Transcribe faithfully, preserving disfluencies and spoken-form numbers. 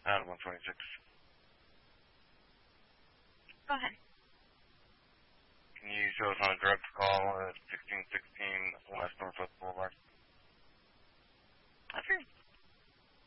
At one twenty-six. Go ahead. Can you show us on a direct call at sixteen sixteen West Northwest